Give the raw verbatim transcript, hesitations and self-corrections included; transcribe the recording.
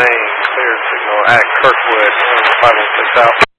main, clear signal at Kirkwood, five one six out.